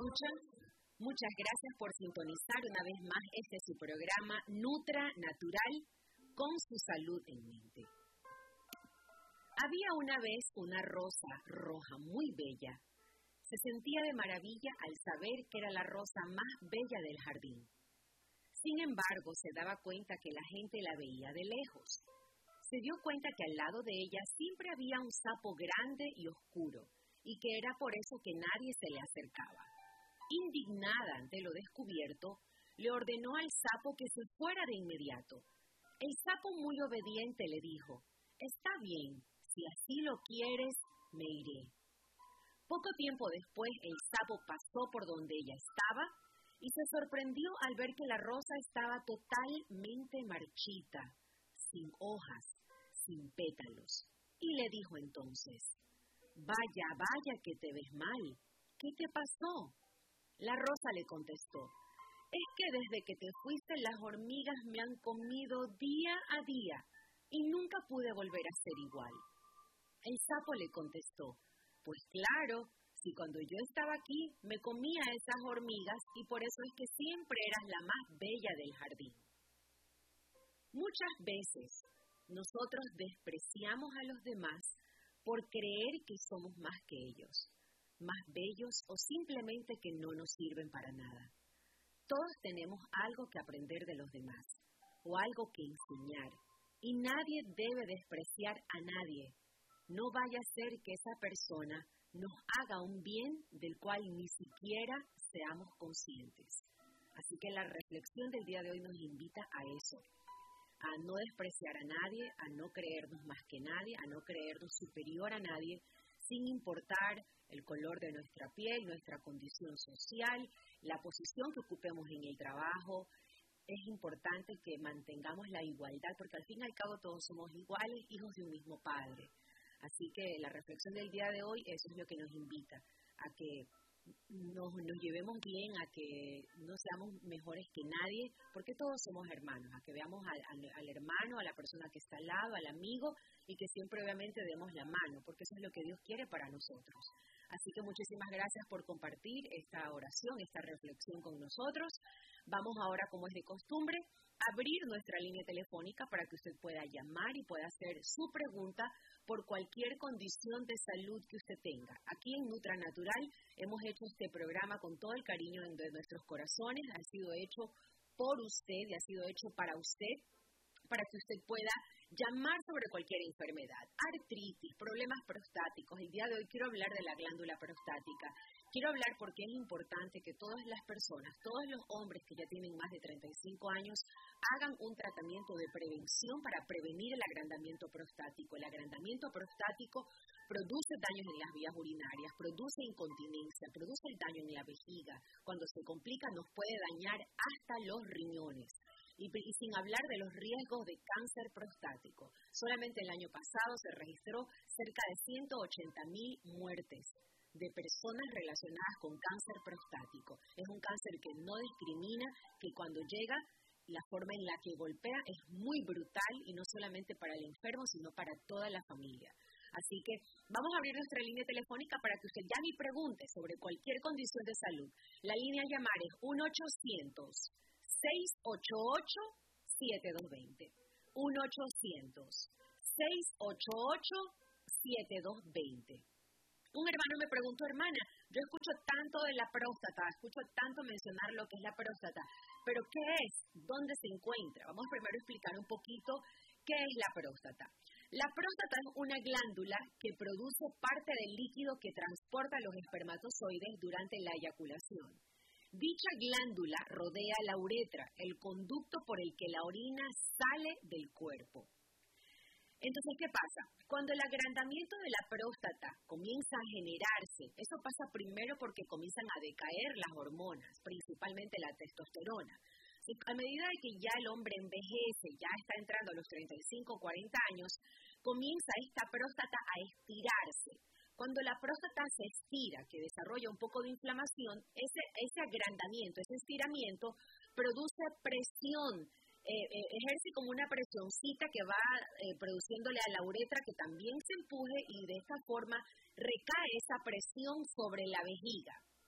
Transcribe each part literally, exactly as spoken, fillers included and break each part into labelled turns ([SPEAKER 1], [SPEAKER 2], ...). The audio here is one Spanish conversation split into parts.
[SPEAKER 1] escuchan, muchas gracias por sintonizar una vez más este su programa Nutra Natural con su salud en mente. Había una vez una rosa roja muy bella. Se sentía de maravilla al saber que era la rosa más bella del jardín. Sin embargo, se daba cuenta que la gente la veía de lejos. Se dio cuenta que al lado de ella siempre había un sapo grande y oscuro, y que era por eso que nadie se le acercaba. Indignada ante lo descubierto, le ordenó al sapo que se fuera de inmediato. El sapo, muy obediente, le dijo: «Está bien, si así lo quieres, me iré». Poco tiempo después, el sapo pasó por donde ella estaba y se sorprendió al ver que la rosa estaba totalmente marchita, sin hojas, sin pétalos, y le dijo entonces: «Vaya, vaya que te ves mal. ¿Qué te pasó?». La rosa le contestó: «Es que desde que te fuiste las hormigas me han comido día a día y nunca pude volver a ser igual». El sapo le contestó: «Pues claro, si cuando yo estaba aquí me comía esas hormigas y por eso es que siempre eras la más bella del jardín». Muchas veces nosotros despreciamos a los demás por creer que somos más que ellos, más bellos o simplemente que no nos sirven para nada. Todos tenemos algo que aprender de los demás o algo que enseñar y nadie debe despreciar a nadie. No vaya a ser que esa persona nos haga un bien del cual ni siquiera seamos conscientes. Así que la reflexión del día de hoy nos invita a eso, a no despreciar a nadie, a no creernos más que nadie, a no creernos superior a nadie, sin importar el color de nuestra piel, nuestra condición social, la posición que ocupemos en el trabajo. Es importante que mantengamos la igualdad, porque al fin y al cabo todos somos iguales, hijos de un mismo Padre. Así que la reflexión del día de hoy, eso es lo que nos invita, a que nos, nos llevemos bien, a que no seamos mejores que nadie, porque todos somos hermanos, a que veamos al, al, al hermano, a la persona que está al lado, al amigo, y que siempre obviamente demos la mano, porque eso es lo que Dios quiere para nosotros. Así que muchísimas gracias por compartir esta oración, esta reflexión con nosotros. Vamos ahora, como es de costumbre, a abrir nuestra línea telefónica para que usted pueda llamar y pueda hacer su pregunta por cualquier condición de salud que usted tenga. Aquí en Nutra Natural hemos hecho este programa con todo el cariño de nuestros corazones. Ha sido hecho por usted y ha sido hecho para usted, para que usted pueda llamar sobre cualquier enfermedad, artritis, problemas prostáticos. El día de hoy quiero hablar de la glándula prostática. Quiero hablar porque es importante que todas las personas, todos los hombres que ya tienen más de treinta y cinco años, hagan un tratamiento de prevención para prevenir el agrandamiento prostático. El agrandamiento prostático produce daños en las vías urinarias, produce incontinencia, produce el daño en la vejiga. Cuando se complica nos puede dañar hasta los riñones. Y, y sin hablar de los riesgos de cáncer prostático. Solamente el año pasado se registró cerca de ciento ochenta mil muertes de personas relacionadas con cáncer prostático. Es un cáncer que no discrimina, que cuando llega, la forma en la que golpea es muy brutal y no solamente para el enfermo, sino para toda la familia. Así que vamos a abrir nuestra línea telefónica para que usted llame y pregunte sobre cualquier condición de salud. La línea a llamar es uno ochocientos, seis ocho ocho, siete dos dos cero. uno ochocientos, seis ocho ocho, siete dos dos cero. Un hermano me preguntó: hermana, yo escucho tanto de la próstata, escucho tanto mencionar lo que es la próstata, pero ¿qué es? ¿Dónde se encuentra? Vamos primero a explicar un poquito qué es la próstata. La próstata es una glándula que produce parte del líquido que transporta los espermatozoides durante la eyaculación. Dicha glándula rodea la uretra, el conducto por el que la orina sale del cuerpo. Entonces, ¿qué pasa? Cuando el agrandamiento de la próstata comienza a generarse, eso pasa primero porque comienzan a decaer las hormonas, principalmente la testosterona. Y a medida que ya el hombre envejece, ya está entrando a los treinta y cinco, cuarenta años, comienza esta próstata a estirarse. Cuando la próstata se estira, que desarrolla un poco de inflamación, ese, ese agrandamiento, ese estiramiento, produce presión, eh, eh, ejerce como una presioncita que va eh, produciéndole a la uretra que también se empuje y de esta forma recae esa presión sobre la vejiga.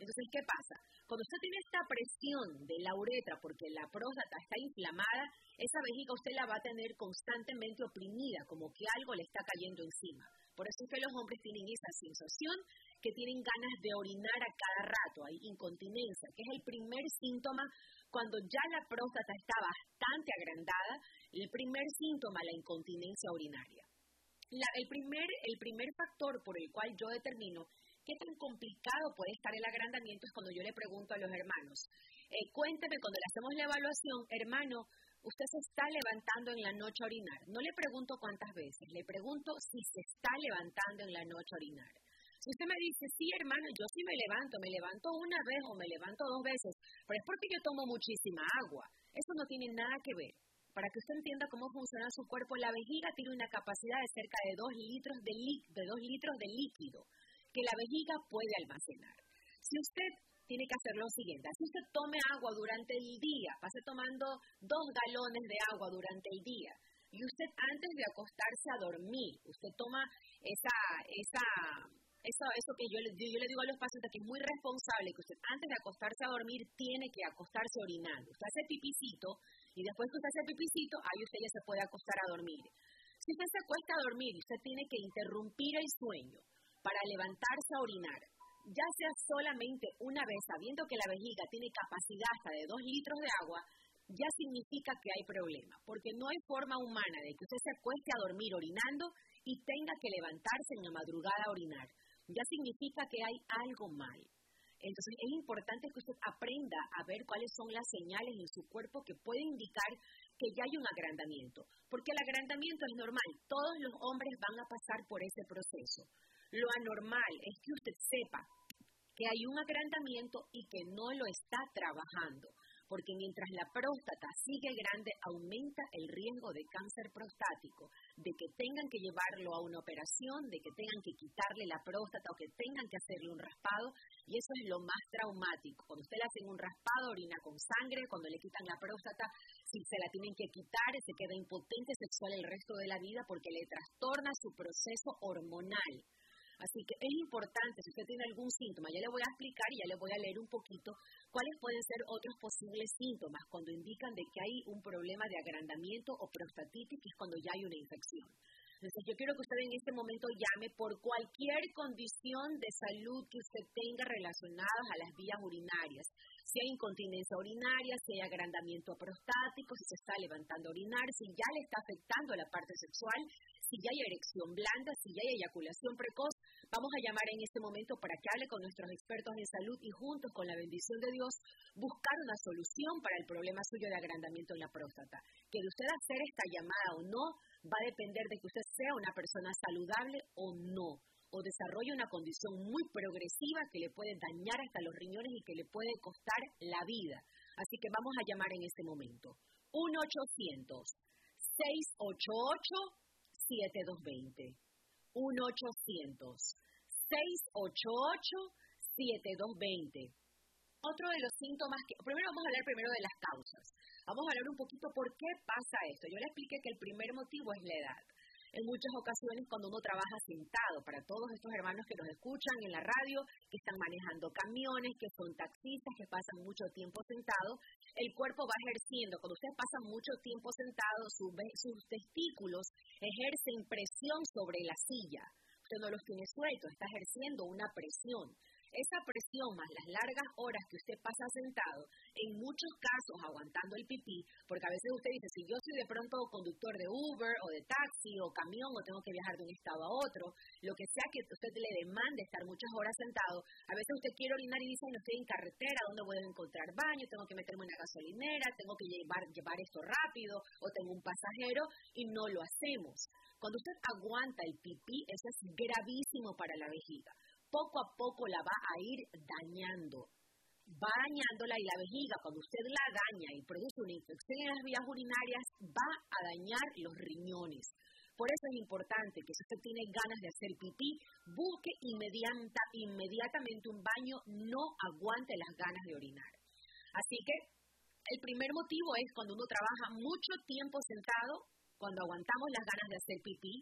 [SPEAKER 1] Entonces, ¿qué pasa? Cuando usted tiene esta presión de la uretra porque la próstata está inflamada, esa vejiga usted la va a tener constantemente oprimida, como que algo le está cayendo encima. Por eso es que los hombres tienen esa sensación que tienen ganas de orinar a cada rato, hay incontinencia, que es el primer síntoma cuando ya la próstata está bastante agrandada, el primer síntoma, la incontinencia urinaria. La, el, primer, el primer factor por el cual yo determino qué tan complicado puede estar el agrandamiento es cuando yo le pregunto a los hermanos, eh, cuénteme cuando le hacemos la evaluación, hermano, usted se está levantando en la noche a orinar. No le pregunto cuántas veces, le pregunto si se está levantando en la noche a orinar. Si usted me dice, sí, hermano, yo sí me levanto, me levanto una vez o me levanto dos veces, pero es porque yo tomo muchísima agua. Eso no tiene nada que ver. Para que usted entienda cómo funciona su cuerpo, la vejiga tiene una capacidad de cerca de dos litros de, de, dos litros de líquido que la vejiga puede almacenar. Si usted tiene que hacer lo siguiente, así usted tome agua durante el día, pase tomando dos galones de agua durante el día, y usted antes de acostarse a dormir, usted toma esa, esa, eso, eso que yo, yo le digo a los pacientes que es muy responsable, que usted antes de acostarse a dormir tiene que acostarse orinando. Usted hace pipicito, y después que usted hace pipicito, ahí usted ya se puede acostar a dormir. Si usted se acuesta a dormir, usted tiene que interrumpir el sueño para levantarse a orinar, ya sea solamente una vez, sabiendo que la vejiga tiene capacidad hasta de dos litros de agua, ya significa que hay problema, porque no hay forma humana de que usted se acueste a dormir orinando y tenga que levantarse en la madrugada a orinar. Ya significa que hay algo mal. Entonces es importante que usted aprenda a ver cuáles son las señales en su cuerpo que pueden indicar que ya hay un agrandamiento, porque el agrandamiento es normal, todos los hombres van a pasar por ese proceso. Lo anormal es que usted sepa que hay un agrandamiento y que no lo está trabajando, porque mientras la próstata sigue grande, aumenta el riesgo de cáncer prostático, de que tengan que llevarlo a una operación, de que tengan que quitarle la próstata o que tengan que hacerle un raspado, y eso es lo más traumático. Cuando usted le hacen un raspado, orina con sangre, cuando le quitan la próstata, si se la tienen que quitar, se queda impotente sexual el resto de la vida porque le trastorna su proceso hormonal. Así que es importante, si usted tiene algún síntoma, ya le voy a explicar y ya le voy a leer un poquito cuáles pueden ser otros posibles síntomas cuando indican de que hay un problema de agrandamiento o prostatitis, que es cuando ya hay una infección. Entonces, yo quiero que usted en este momento llame por cualquier condición de salud que usted tenga relacionadas a las vías urinarias. Si hay incontinencia urinaria, si hay agrandamiento prostático, si se está levantando a orinar, si ya le está afectando la parte sexual, si ya hay erección blanda, si ya hay eyaculación precoz. Vamos a llamar en este momento para que hable con nuestros expertos en salud y juntos, con la bendición de Dios, buscar una solución para el problema suyo de agrandamiento en la próstata. Que de usted hacer esta llamada o no, va a depender de que usted sea una persona saludable o no, o desarrolle una condición muy progresiva que le puede dañar hasta los riñones y que le puede costar la vida. Así que vamos a llamar en este momento. uno ochocientos, seis ocho ocho, siete dos dos cero. uno ochocientos, seis ocho ocho, siete dos dos cero. Otro de los síntomas que... Primero vamos a hablar primero de las causas. Vamos a hablar un poquito por qué pasa esto. Yo le expliqué que el primer motivo es la edad. En muchas ocasiones cuando uno trabaja sentado, para todos estos hermanos que nos escuchan en la radio, que están manejando camiones, que son taxistas, que pasan mucho tiempo sentados, el cuerpo va ejerciendo. Cuando ustedes pasan mucho tiempo sentados, sus, sus testículos ejercen presión sobre la silla. Usted no los tiene sueltos, está ejerciendo una presión. Esa presión más las largas horas que usted pasa sentado, en muchos casos aguantando el pipí, porque a veces usted dice, si yo soy de pronto conductor de Uber o de taxi o camión o tengo que viajar de un estado a otro, lo que sea que usted le demande estar muchas horas sentado, a veces usted quiere orinar y dice, no estoy en carretera, ¿dónde voy a encontrar baño? Tengo que meterme en una gasolinera, tengo que llevar, llevar esto rápido o tengo un pasajero y no lo hacemos. Cuando usted aguanta el pipí, eso es gravísimo para la vejiga. Poco a poco la va a ir dañando, va dañándola y la vejiga, cuando usted la daña y produce una infección en las vías urinarias, va a dañar los riñones. Por eso es importante que si usted tiene ganas de hacer pipí, busque inmediata, inmediatamente un baño, no aguante las ganas de orinar. Así que el primer motivo es cuando uno trabaja mucho tiempo sentado, cuando aguantamos las ganas de hacer pipí,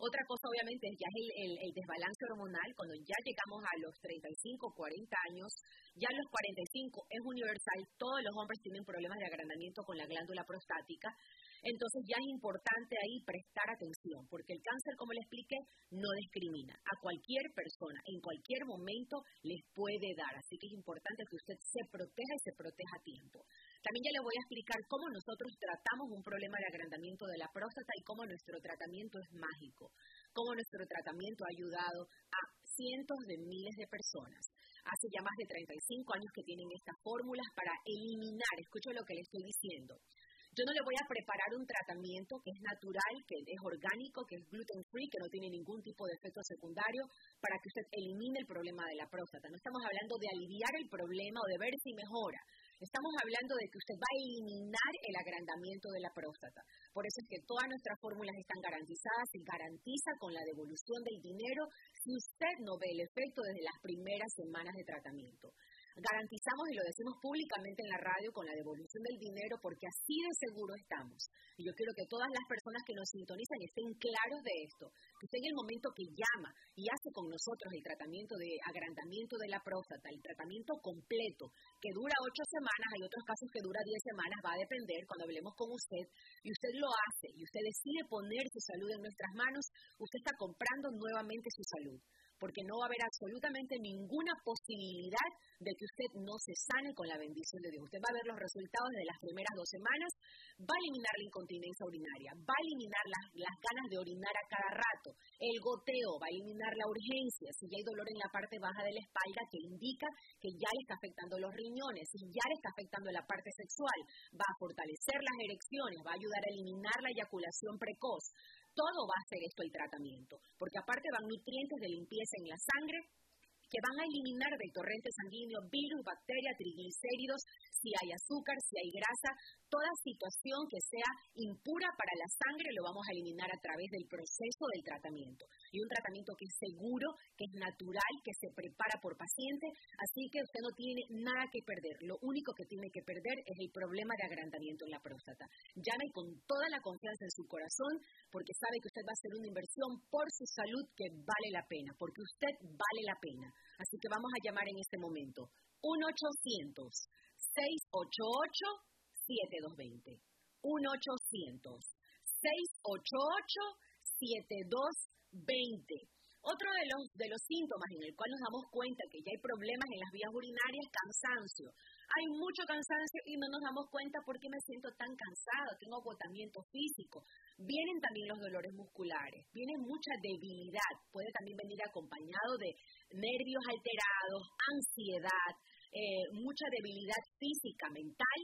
[SPEAKER 1] Otra cosa, obviamente, ya es el, el, el desbalance hormonal. Cuando ya llegamos a los treinta y cinco, cuarenta años, ya a los cuarenta y cinco es universal, todos los hombres tienen problemas de agrandamiento con la glándula prostática. Entonces ya es importante ahí prestar atención, porque el cáncer, como le expliqué, no discrimina. A cualquier persona, en cualquier momento, les puede dar. Así que es importante que usted se proteja y se proteja a tiempo. También ya le voy a explicar cómo nosotros tratamos un problema de agrandamiento de la próstata y cómo nuestro tratamiento es mágico, cómo nuestro tratamiento ha ayudado a cientos de miles de personas. Hace ya más de treinta y cinco años que tienen estas fórmulas para eliminar, escucho lo que le estoy diciendo. Yo no le voy a preparar un tratamiento que es natural, que es orgánico, que es gluten free, que no tiene ningún tipo de efecto secundario, para que usted elimine el problema de la próstata. No estamos hablando de aliviar el problema o de ver si mejora. Estamos hablando de que usted va a eliminar el agrandamiento de la próstata. Por eso es que todas nuestras fórmulas están garantizadas, se garantiza con la devolución del dinero si usted no ve el efecto desde las primeras semanas de tratamiento. Garantizamos, y lo decimos públicamente en la radio, con la devolución del dinero, porque así de seguro estamos. Y yo quiero que todas las personas que nos sintonizan estén claros de esto, que usted en el momento que llama y hace con nosotros el tratamiento de agrandamiento de la próstata, el tratamiento completo, que dura ocho semanas, hay otros casos que dura diez semanas, va a depender cuando hablemos con usted, y usted lo hace, y usted decide poner su salud en nuestras manos, usted está comprando nuevamente su salud, porque no va a haber absolutamente ninguna posibilidad de que usted no se sane con la bendición de Dios. Usted va a ver los resultados de las primeras dos semanas, va a eliminar la incontinencia urinaria, va a eliminar las, las ganas de orinar a cada rato, el goteo, va a eliminar la urgencia, si ya hay dolor en la parte baja de la espalda que indica que ya le está afectando los riñones, si ya le está afectando la parte sexual, va a fortalecer las erecciones, va a ayudar a eliminar la eyaculación precoz. Todo va a hacer esto el tratamiento, porque aparte van nutrientes de limpieza en la sangre que van a eliminar del torrente sanguíneo virus, bacterias, triglicéridos, si hay azúcar, si hay grasa, toda situación que sea impura para la sangre lo vamos a eliminar a través del proceso del tratamiento. Y un tratamiento que es seguro, que es natural, que se prepara por paciente, así que usted no tiene nada que perder. Lo único que tiene que perder es el problema de agrandamiento en la próstata. Llame con toda la confianza en su corazón, porque sabe que usted va a hacer una inversión por su salud que vale la pena, porque usted vale la pena. Así que vamos a llamar en este momento uno ochocientos, seis ocho ocho, siete dos dos cero. uno ochocientos, seis ocho ocho, siete dos dos cero. Otro de los, de los síntomas en el cual nos damos cuenta que ya hay problemas en las vías urinarias es cansancio. Hay mucho cansancio y no nos damos cuenta porque me siento tan cansado, tengo agotamiento físico. Vienen también los dolores musculares, viene mucha debilidad, puede también venir acompañado de nervios alterados, ansiedad, eh, mucha debilidad física, mental.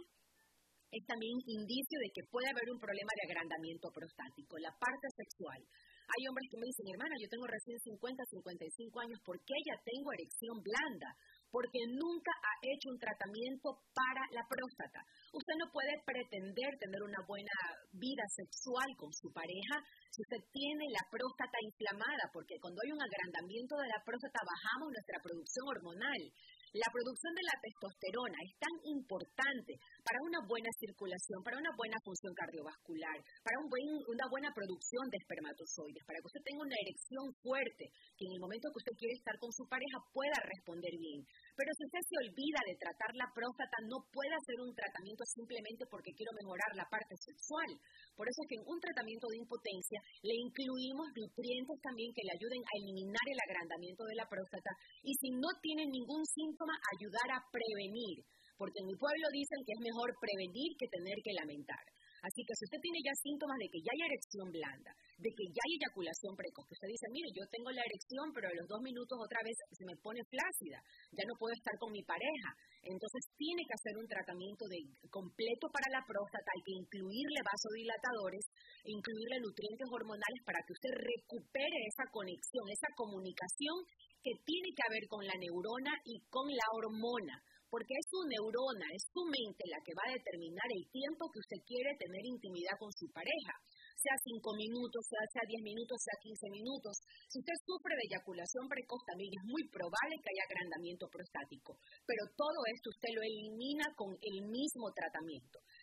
[SPEAKER 1] Es también indicio de que puede haber un problema de agrandamiento prostático, la parte sexual. Hay hombres que me dicen, hermana, yo tengo recién cincuenta, cincuenta y cinco años, ¿por qué ya tengo erección blanda? Porque nunca ha hecho un tratamiento para la próstata. Usted no puede pretender tener una buena vida sexual con su pareja si usted tiene la próstata inflamada, porque cuando hay un agrandamiento de la próstata bajamos nuestra producción hormonal. La producción de la testosterona es tan importante para una buena circulación, para una buena función cardiovascular, para un buen, una buena producción de espermatozoides, para que usted tenga una erección fuerte, que en el momento que usted quiere estar con su pareja pueda responder bien. Pero si usted se olvida de tratar la próstata, no puede hacer un tratamiento simplemente porque quiero mejorar la parte sexual. Por eso es que en un tratamiento de impotencia le incluimos nutrientes también que le ayuden a eliminar el agrandamiento de la próstata y si no tienen ningún síntoma, ayudar a prevenir. Porque en mi pueblo dicen que es mejor prevenir que tener que lamentar. Así que si usted tiene ya síntomas de que ya hay erección blanda, de que ya hay eyaculación precoz, que usted dice, mire, yo tengo la erección, pero a los dos minutos otra vez se me pone flácida, ya no puedo estar con mi pareja. Entonces tiene que hacer un tratamiento de, completo para la próstata, hay que incluirle vasodilatadores, incluirle nutrientes hormonales para que usted recupere esa conexión, esa comunicación que tiene que ver con la neurona y con la hormona. Porque es su neurona, es su mente la que va a determinar el tiempo que usted quiere tener intimidad con su pareja. Sea cinco minutos, sea, sea diez minutos, sea quince minutos. Si usted sufre de eyaculación precoz también es muy probable que haya agrandamiento prostático. Pero todo esto usted lo elimina con el mismo tratamiento.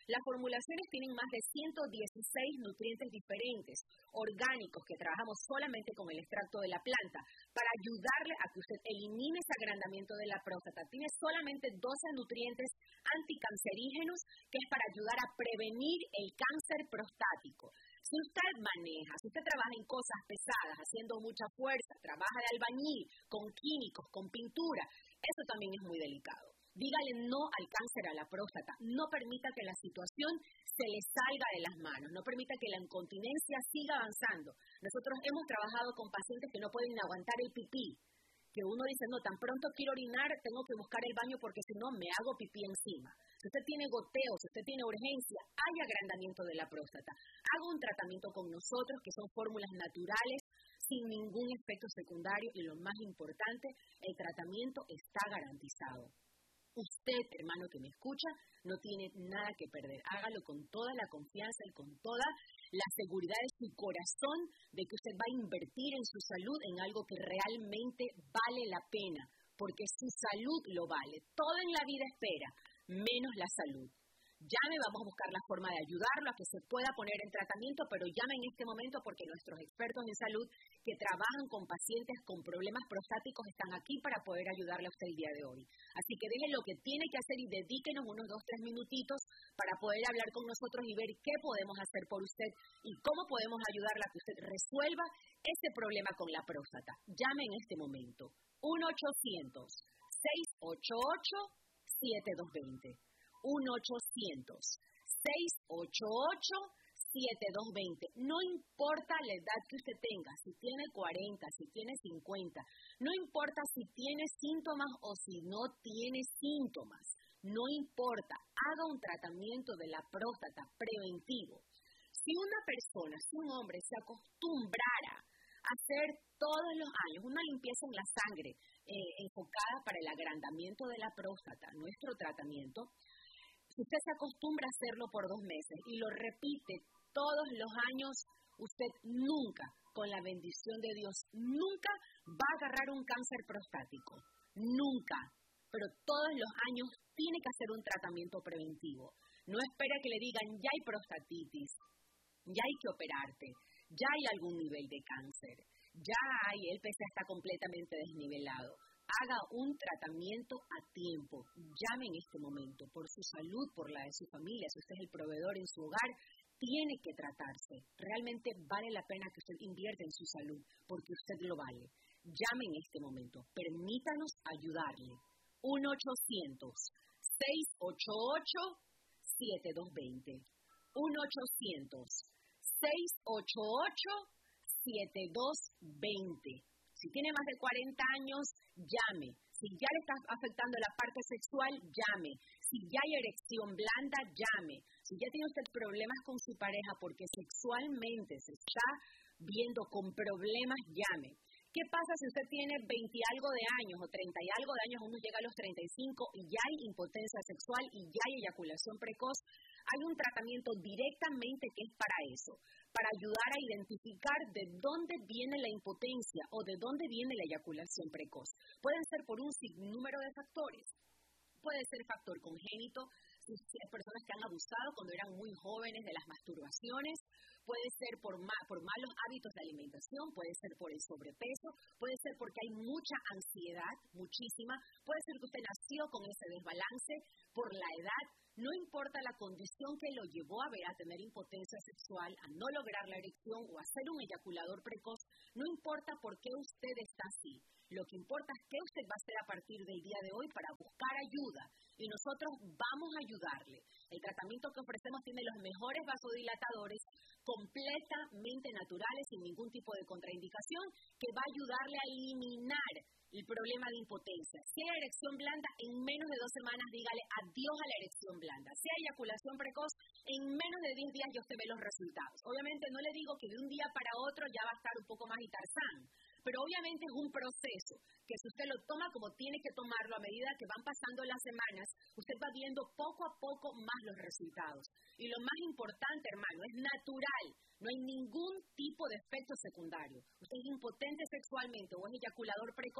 [SPEAKER 1] Las formulaciones tienen más de ciento dieciséis nutrientes diferentes, orgánicos, que trabajamos solamente con el extracto de la planta, para ayudarle a que usted elimine ese agrandamiento de la próstata. Tiene solamente doce nutrientes anticancerígenos, que es para ayudar a prevenir el cáncer prostático. Si usted maneja, si usted trabaja en cosas pesadas, haciendo mucha fuerza, trabaja de albañil, con químicos, con pintura, eso también es muy delicado. Dígale no al cáncer a la próstata. No permita que la situación se le salga de las manos. No permita que la incontinencia siga avanzando. Nosotros hemos trabajado con pacientes que no pueden aguantar el pipí. Que uno dice, no, tan pronto quiero orinar, tengo que buscar el baño porque si no me hago pipí encima. Si usted tiene goteo, si usted tiene urgencia, hay agrandamiento de la próstata. Haga un tratamiento con nosotros, que son fórmulas naturales, sin ningún efecto secundario, y lo más importante, el tratamiento está garantizado. Usted, hermano que me escucha, no tiene nada que perder. Hágalo con toda la confianza y con toda la seguridad de su corazón de que usted va a invertir en su salud, en algo que realmente vale la pena, porque su salud lo vale. Todo en la vida espera, menos la salud. Llame, vamos a buscar la forma de ayudarlo a que se pueda poner en tratamiento, pero llame en este momento porque nuestros expertos en salud que trabajan con pacientes con problemas prostáticos están aquí para poder ayudarle a usted el día de hoy. Así que deje lo que tiene que hacer y dedíquenos unos dos, tres minutitos para poder hablar con nosotros y ver qué podemos hacer por usted y cómo podemos ayudarle a que usted resuelva ese problema con la próstata. Llame en este momento, uno ochocientos, seis ocho ocho, siete dos dos cero. uno ochocientos, seis ocho ocho, siete dos dos cero. No importa la edad que usted tenga, si tiene cuarenta, si tiene cincuenta, no importa si tiene síntomas o si no tiene síntomas, no importa, haga un tratamiento de la próstata preventivo. Si una persona, si un hombre se acostumbrara a hacer todos los años una limpieza en la sangre eh, enfocada para el agrandamiento de la próstata, nuestro tratamiento, si usted se acostumbra a hacerlo por dos meses y lo repite todos los años, usted nunca, con la bendición de Dios, nunca va a agarrar un cáncer prostático. Nunca. Pero todos los años tiene que hacer un tratamiento preventivo. No espere que le digan, ya hay prostatitis, ya hay que operarte, ya hay algún nivel de cáncer, ya hay, el P S A está completamente desnivelado. Haga un tratamiento a tiempo. Llame en este momento por su salud, por la de su familia. Si usted es el proveedor en su hogar, tiene que tratarse. Realmente vale la pena que usted invierta en su salud, porque usted lo vale. Llame en este momento. Permítanos ayudarle. uno ochocientos, seis ocho ocho, siete dos dos cero. uno ochocientos, seis ocho ocho, siete dos dos cero. Si tiene más de cuarenta años, llame. Si ya le está afectando la parte sexual, llame. Si ya hay erección blanda, llame. Si ya tiene usted problemas con su pareja porque sexualmente se está viendo con problemas, llame. ¿Qué pasa si usted tiene veinte y algo de años o treinta y algo de años, uno llega a los treinta y cinco y ya hay impotencia sexual y ya hay eyaculación precoz? Hay un tratamiento directamente que es para eso, para ayudar a identificar de dónde viene la impotencia o de dónde viene la eyaculación precoz. Pueden ser por un sinnúmero de factores. Puede ser factor congénito, si hay personas que han abusado cuando eran muy jóvenes de las masturbaciones, puede ser por, ma por malos hábitos de alimentación, puede ser por el sobrepeso, puede ser porque hay mucha ansiedad, muchísima, puede ser que usted nació con ese desbalance por la edad. No importa la condición que lo llevó a, ver, a tener impotencia sexual, a no lograr la erección o a ser un eyaculador precoz, no importa por qué usted está así. Lo que importa es qué usted va a hacer a partir del día de hoy para buscar ayuda. Y nosotros vamos a ayudarle. El tratamiento que ofrecemos tiene los mejores vasodilatadores completamente naturales, sin ningún tipo de contraindicación, que va a ayudarle a eliminar el problema de impotencia. Si hay erección blanda, en menos de dos semanas dígale adiós a la erección blanda. Si hay eyaculación precoz, en menos de diez días ya usted ve los resultados. Obviamente no le digo que de un día para otro ya va a estar un poco más y Tarzán, pero obviamente es un proceso que si usted lo toma como tiene que tomarlo a medida que van pasando las semanas, usted va viendo poco a poco más los resultados. Y lo más importante, hermano, es natural. No hay ningún tipo de efecto secundario. Usted es impotente sexualmente o es eyaculador precoz,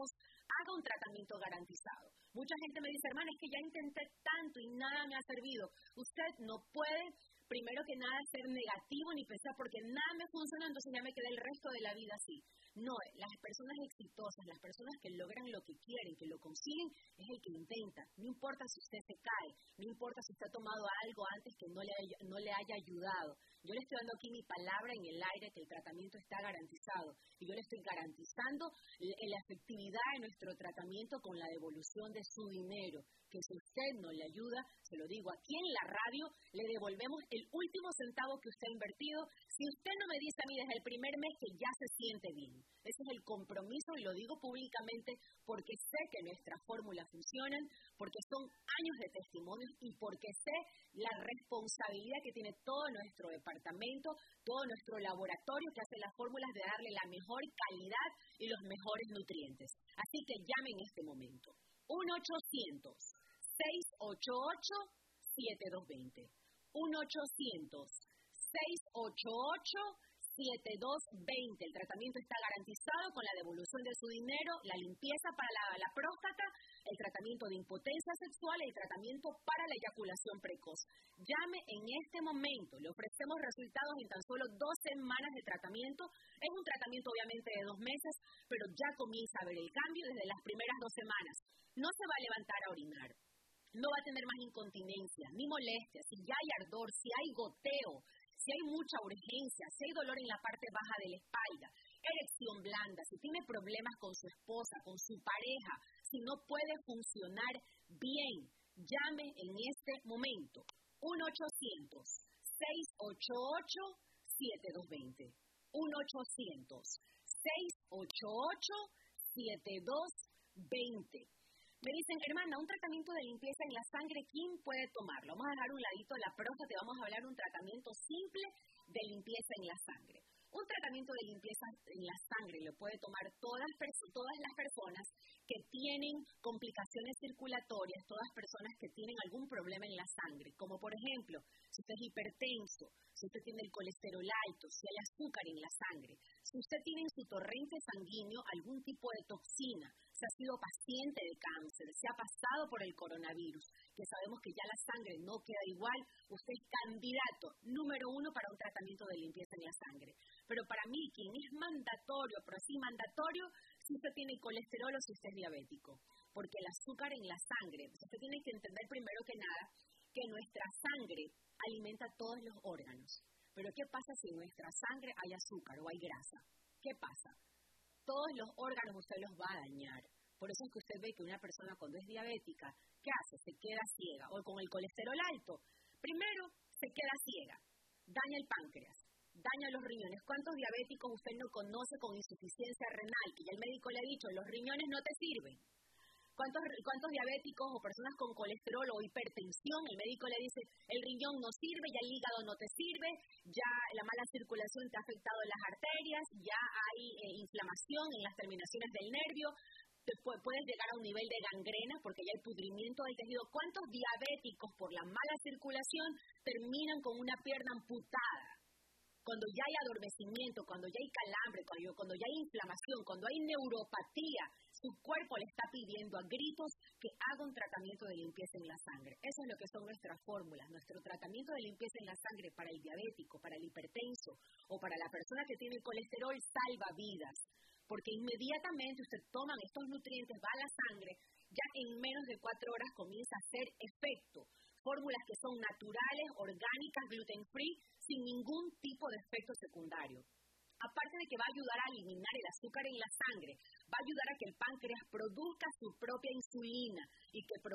[SPEAKER 1] haga un tratamiento garantizado. Mucha gente me dice, hermana, es que ya intenté tanto y nada me ha servido. Usted no puede, primero que nada, ser negativo ni pensar porque nada me funciona, entonces ya me quedé el resto de la vida así. No, las personas exitosas, las personas que logran lo que quieren, que lo consiguen, es el que intenta. No importa si usted se cae, no importa si usted ha tomado algo antes que no le haya, no le haya ayudado. Yo le estoy dando aquí mi palabra en el aire que el tratamiento está garantizado. Y yo le estoy garantizando la efectividad de nuestro tratamiento con la devolución de su dinero. Que si usted no le ayuda, se lo digo aquí en la radio, le devolvemos el último centavo que usted ha invertido. Si usted no me dice a mí desde el primer mes que ya se siente bien. Ese es el compromiso y lo digo públicamente porque sé que nuestras fórmulas funcionan, porque son años de testimonios y porque sé la responsabilidad que tiene todo nuestro departamento, todo nuestro laboratorio que hace las fórmulas de darle la mejor calidad y los mejores nutrientes. Así que llame en este momento. uno ochocientos, seis ocho ocho, siete dos dos cero. uno ochocientos, seis ocho ocho, siete dos dos cero. El tratamiento está garantizado con la devolución de su dinero, la limpieza para la, la próstata, el tratamiento de impotencia sexual y el tratamiento para la eyaculación precoz. Llame en este momento, le ofrecemos resultados en tan solo dos semanas de tratamiento. Es un tratamiento obviamente de dos meses, pero ya comienza a ver el cambio desde las primeras dos semanas. No se va a levantar a orinar, no va a tener más incontinencia, ni molestia, si ya hay ardor, si hay goteo, si hay mucha urgencia, si hay dolor en la parte baja de la espalda, erección blanda, si tiene problemas con su esposa, con su pareja, si no puede funcionar bien, llame en este momento. uno ochocientos, seis ocho ocho, siete dos dos cero. uno ochocientos, seis ocho ocho, siete dos dos cero. Me dicen, hermana, un tratamiento de limpieza en la sangre, ¿quién puede tomarlo? Vamos a dejar un ladito la próstata y vamos a hablar de un tratamiento simple de limpieza en la sangre. Un tratamiento de limpieza en la sangre lo puede tomar todas, todas las personas que tienen complicaciones circulatorias, todas personas que tienen algún problema en la sangre, como por ejemplo, si usted es hipertenso, si usted tiene el colesterol alto, si hay azúcar en la sangre, si usted tiene en su torrente sanguíneo algún tipo de toxina, si ha sido paciente de cáncer, si ha pasado por el coronavirus, que sabemos que ya la sangre no queda igual, usted es candidato número uno para un tratamiento de limpieza en la sangre. Pero para mí, quien es mandatorio, pero sí mandatorio, si usted tiene colesterol o si usted es diabético. Porque el azúcar en la sangre, usted tiene que entender primero que nada que nuestra sangre alimenta todos los órganos. Pero ¿qué pasa si en nuestra sangre hay azúcar o hay grasa? ¿Qué pasa? Todos los órganos usted los va a dañar. Por eso es que usted ve que una persona cuando es diabética, ¿qué hace? Se queda ciega. O con el colesterol alto, primero se queda ciega, daña el páncreas, daña los riñones. ¿Cuántos diabéticos usted no conoce con insuficiencia renal? Que ya el médico le ha dicho, los riñones no te sirven. ¿Cuántos, ¿Cuántos diabéticos o personas con colesterol o hipertensión, el médico le dice, el riñón no sirve, ya el hígado no te sirve, ya la mala circulación te ha afectado en las arterias, ya hay eh, inflamación en las terminaciones del nervio, te pu- puedes llegar a un nivel de gangrena porque ya hay pudrimiento del tejido. ¿Cuántos diabéticos por la mala circulación terminan con una pierna amputada? Cuando ya hay adormecimiento, cuando ya hay calambre, cuando, cuando ya hay inflamación, cuando hay neuropatía, su cuerpo le está pidiendo a gritos que haga un tratamiento de limpieza en la sangre. Eso es lo que son nuestras fórmulas. Nuestro tratamiento de limpieza en la sangre para el diabético, para el hipertenso o para la persona que tiene colesterol salva vidas. Porque inmediatamente usted toma estos nutrientes, va a la sangre, ya en menos de cuatro horas comienza a hacer efecto. Fórmulas que son naturales, orgánicas, gluten free, sin ningún tipo de efecto secundario. Aparte de que va a ayudar a eliminar el azúcar en la sangre, va a ayudar a que el páncreas produzca su propia insulina y que